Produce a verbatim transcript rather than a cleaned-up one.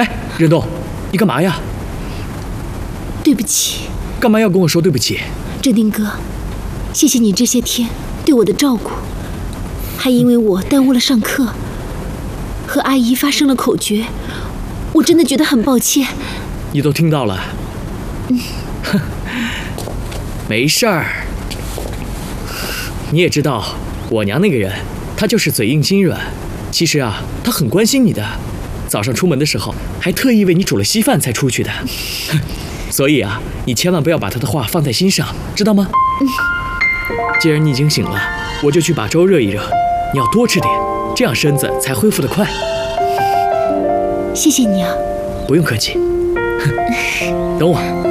哎，任东，你干嘛呀？ 对不起。 干嘛要跟我说对不起？ 镇定哥，谢谢你这些天对我的照顾，还因为我耽误了上课，和阿姨发生了口角，我真的觉得很抱歉。 你都听到了。 嗯。 哼，没事儿。你也知道，我娘那个人，她就是嘴硬心软。其实啊，她很关心你的。早上出门的时候，还特意为你煮了稀饭才出去的。所以啊，你千万不要把她的话放在心上，知道吗？ 嗯。 既然你已经醒了，我就去把粥热一热。你要多吃点，这样身子才恢复得快。 谢谢你啊。 不用客气。等我。